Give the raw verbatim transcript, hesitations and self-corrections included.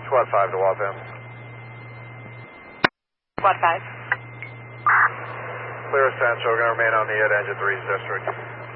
SWAT five to Waltham. SWAT five. Clear ascent, so we're going to remain on the ed engine three's district.